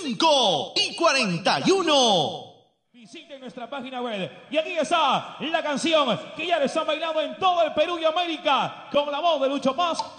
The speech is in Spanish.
5:41. Visiten nuestra página web y aquí está la canción que ya les han bailado en todo el Perú y América con la voz de Lucho Paz.